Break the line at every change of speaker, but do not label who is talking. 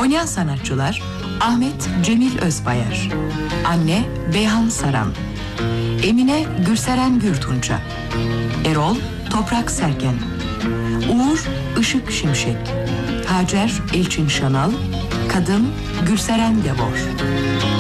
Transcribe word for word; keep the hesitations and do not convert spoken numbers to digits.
Oynayan sanatçılar: Ahmet Cemil Özbayar, Anne Beyhan Saran, Emine Gülseren Gürtunca, Erol Toprak Sergen, Uğur Işık Şimşek, Hacer Elçin Şanal, Kadın Gülseren Yavor.